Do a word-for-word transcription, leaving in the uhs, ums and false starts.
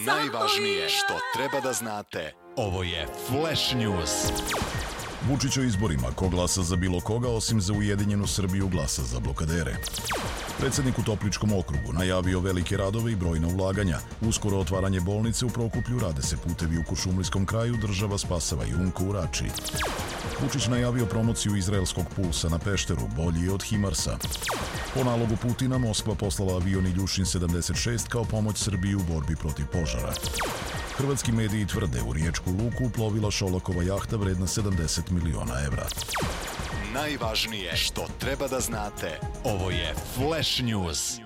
Najvažnije što treba da znate. Ovo je Flash News. Vučić o izborima, ko glasa za bilo koga osim za Ujedinjenu Srbiju glasa za blokadere. Predsednik u Topličkom okrugu najavio velike radove i brojna ulaganja. Uskoro otvaranje bolnice u Prokuplju, rade se putevi u Kuršumlijskom kraju, država spasava Jumko u Rači. Vučić najavio promociju izraelskog Pulsa na Pešteru, bolji je od Himarsa. Po nalogu Putina, Moskva poslala avion Iljušin sedamdeset šest kao pomoć Srbiji u borbi protiv požara. Hrvatski mediji tvrde u Riječku luku uplovila Šolakova jahta vredna sedamdeset miliona evra. Najvažnije što treba da znate. Ovo je Flash News.